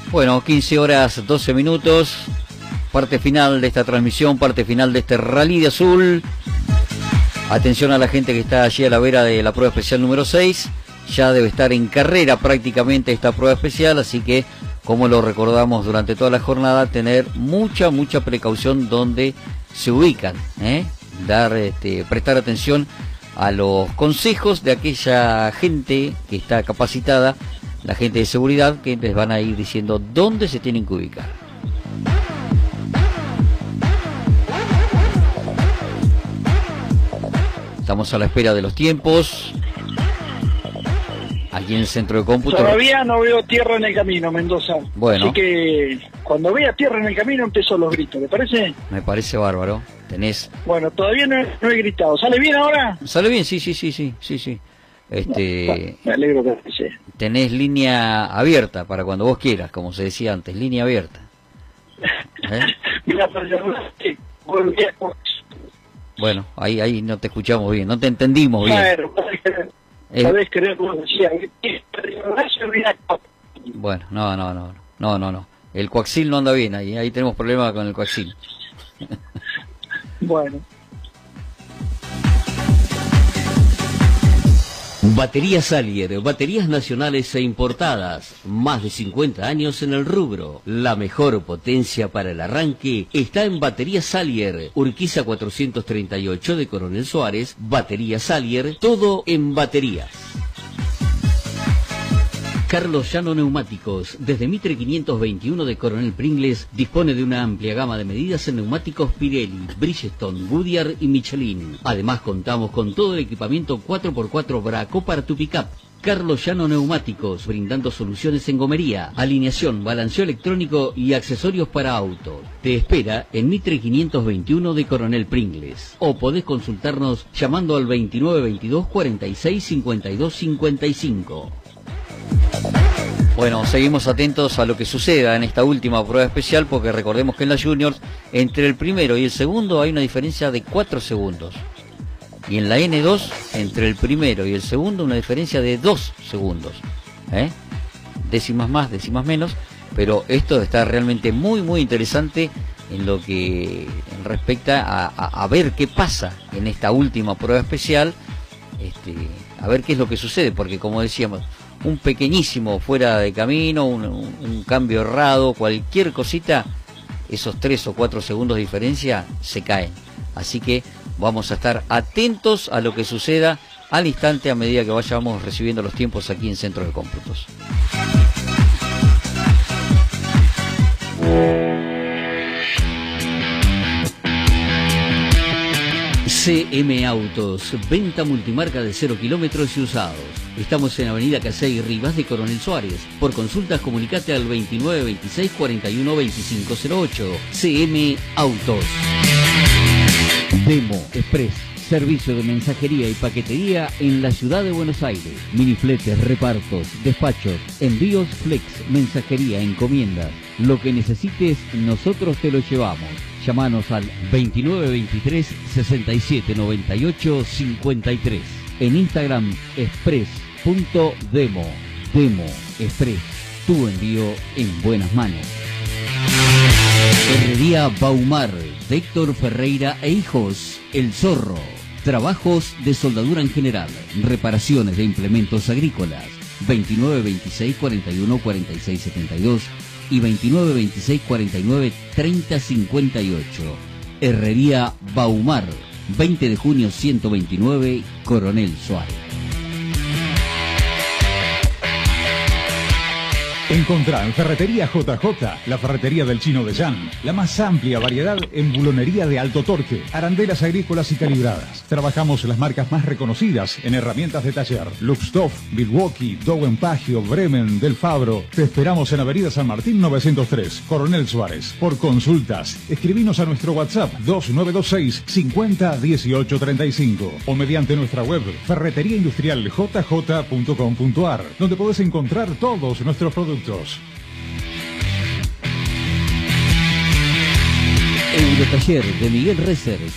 Bueno, 15 horas 12 minutos, parte final de esta transmisión, parte final de este Rally de Azul. Atención a la gente que está allí a la vera de la prueba especial número 6, ya debe estar en carrera prácticamente esta prueba especial, así que, como lo recordamos durante toda la jornada, tener mucha precaución donde se ubican, prestar atención a los consejos de aquella gente que está capacitada, la gente de seguridad, que les van a ir diciendo dónde se tienen que ubicar. Estamos a la espera de los tiempos. Aquí en el centro de cómputo. Todavía no veo tierra en el camino, Mendoza. Bueno. Así que cuando vea tierra en el camino empiezo los gritos, ¿le parece? Me parece bárbaro. Tenés... Bueno, todavía no he gritado. ¿Sale bien ahora? ¿Sale bien? Sí. Me alegro que sí. Tenés línea abierta para cuando vos quieras, como se decía antes, línea abierta. Mira, bueno, ahí no te escuchamos bien, no te entendimos bien. Sabés creer como decía. Bueno, no. El coaxil no anda bien, ahí tenemos problemas con el coaxil. Bueno. Baterías Salier, baterías nacionales e importadas, más de 50 años en el rubro. La mejor potencia para el arranque está en Baterías Salier, Urquiza 438 de Coronel Suárez. Baterías Salier, todo en baterías. Carlos Llano Neumáticos, desde Mitre 521 de Coronel Pringles, dispone de una amplia gama de medidas en neumáticos Pirelli, Bridgestone, Goodyear y Michelin. Además contamos con todo el equipamiento 4x4 Braco para tu pickup. Carlos Llano Neumáticos, brindando soluciones en gomería, alineación, balanceo electrónico y accesorios para auto. Te espera en Mitre 521 de Coronel Pringles. O podés consultarnos llamando al 2922 46 52 55. Bueno, seguimos atentos a lo que suceda en esta última prueba especial, porque recordemos que en las Juniors, entre el primero y el segundo hay una diferencia de 4 segundos. Y en la N2, entre el primero y el segundo, una diferencia de 2 segundos. Décimas más, décimas menos, pero esto está realmente muy interesante en lo que respecta a ver qué pasa en esta última prueba especial, a ver qué es lo que sucede, porque como decíamos, un pequeñísimo fuera de camino, un cambio errado, cualquier cosita, esos 3 o 4 segundos de diferencia se caen. Así que vamos a estar atentos a lo que suceda al instante a medida que vayamos recibiendo los tiempos aquí en Centro de Cómputos. CM Autos, venta multimarca de 0 kilómetros y usados. Estamos en Avenida Casey y Rivas de Coronel Suárez. Por consultas comunicate al 2926 41 2508. CM Autos. Demo Express, servicio de mensajería y paquetería en la ciudad de Buenos Aires. Minifletes, repartos, despachos, envíos flex, mensajería, encomiendas. Lo que necesites, nosotros te lo llevamos. Llámanos al 2923 67 98 53. En Instagram, express.demo. Demo Express, tu envío en buenas manos. Herrería Baumar, de Héctor Ferreira e Hijos, El Zorro. Trabajos de soldadura en general, reparaciones de implementos agrícolas. 2926 41 46 72 y 2926 49 30 58. Herrería Baumar, 20 de junio 129, Coronel Suárez. Encontrá en Ferretería JJ, la ferretería del Chino de Jan, la más amplia variedad en bulonería de alto torque, arandelas agrícolas y calibradas. Trabajamos las marcas más reconocidas en herramientas de taller: Luxtoff, Milwaukee, Dowen Pagio, Bremen, Del Fabro. Te esperamos en Avenida San Martín 903, Coronel Suárez. Por consultas, escribinos a nuestro WhatsApp 2926 50 18 35 o mediante nuestra web ferreteriaindustrialjj.com.ar, donde podés encontrar todos nuestros productos. Eurotaller de Miguel Reser,